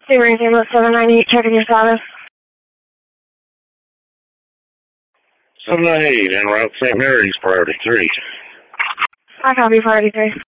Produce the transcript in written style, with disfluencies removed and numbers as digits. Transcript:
Sebring Ambulance 798, checking your status. 798, en route St. Mary's, priority 3. I copy, priority 3.